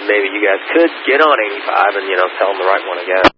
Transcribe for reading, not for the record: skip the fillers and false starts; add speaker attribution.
Speaker 1: maybe you guys could get on 85 and, tell them the right one, I guess.